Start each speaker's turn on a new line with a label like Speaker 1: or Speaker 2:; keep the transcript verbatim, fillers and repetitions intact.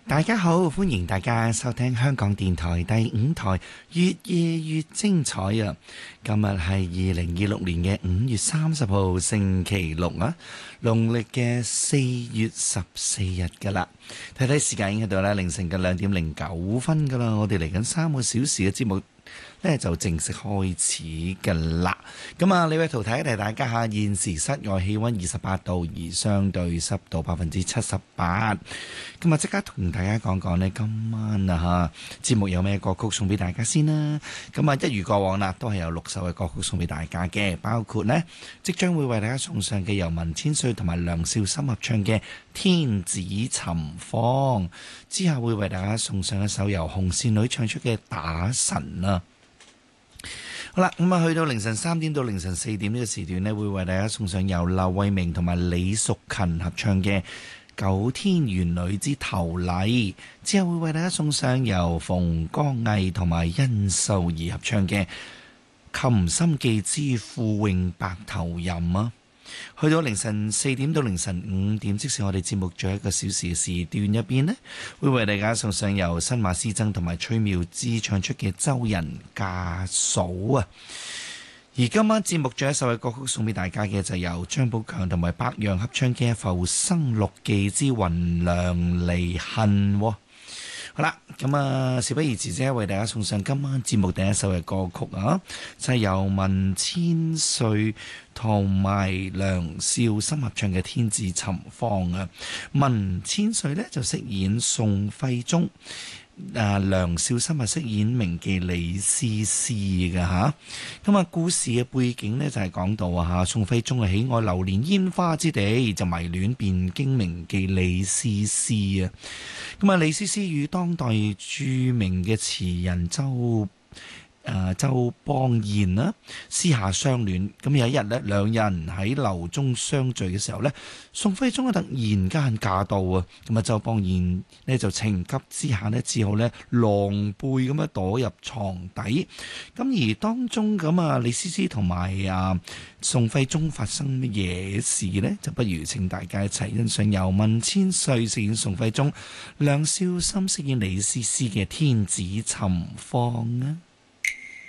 Speaker 1: 大家好，歡迎大家收聽香港電台第五台越夜越精彩啊！今日係二零二六年嘅五月三十號星期六啊，農曆嘅四月十四日噶啦。睇睇時間已經喺度啦，凌晨嘅兩點零九分噶啦。我哋嚟緊三個小時嘅節目呢就正式開始噶啦。咁啊，呢位圖睇一睇大家下，現時室外氣溫二十八度，而相對濕度百分之七十八。咁啊，即刻同大家講講呢，今晚啊嚇節目有咩歌曲送俾大家先啦。咁啊，一如過往啦，都係有六首嘅歌曲送俾大家嘅，包括呢即將會為大家送上嘅由文千歲同埋梁少森合唱嘅《天子尋芳》，之後會為大家送上一首由紅線女唱出嘅《打神》啊。好啦，咁啊，去到凌晨三點到凌晨四點呢個時段呢，會為大家送上由劉慧明同埋李淑琴合唱嘅《九天玄女之頭禮》，之後會為大家送上由馮光毅同埋殷秀儀合唱嘅《琴心記之富永白頭吟》啊。去到凌晨四點到凌晨五點，即使我哋節目最後一個小時嘅時段入邊呢，會為大家送上由新馬師曾同埋崔妙芝唱出嘅《周人家嫂》啊。而今晚節目最後一首嘅歌曲送俾大家嘅就係由張寶強同埋白楊合唱嘅《浮生六記之雲涼離恨》。好啦，咁啊，事不宜遲啫，為大家送上今晚節目第一首嘅歌曲啊，就係由文千歲同埋梁少森合唱嘅《天子尋芳》啊。文千歲呢就飾演宋徽宗，啊梁少森係飾演名妓李思思嘅吓。咁啊，故事嘅背景呢就係講到啊吓，宋徽宗係喜愛流連煙花之地，就迷戀汴京名妓李思思啊。咁啊，李思思與當代著名嘅詞人周誒、呃、周邦彥啦，私下相戀。咁有一日呢，兩人喺樓中相聚嘅時候呢，宋徽宗突然間駕到啊！咁啊，周邦彥呢就情急之下呢，只好呢狼狽咁樣躲入床底。咁而當中咁啊，李思思同埋啊宋徽宗發生乜嘢事呢？就不如請大家一齊欣賞由文千歲飾演宋徽宗、梁少森飾演李思思嘅《天子尋芳》啊！